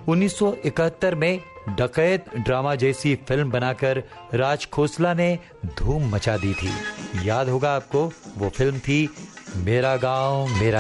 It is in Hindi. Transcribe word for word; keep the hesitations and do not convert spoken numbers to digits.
उन्नीस सौ इकहत्तर में डकैत ड्रामा जैसी फिल्म बनाकर राज खोसला ने धूम मचा दी थी। याद होगा आपको, वो फिल्म थी मेरा गांव मेरा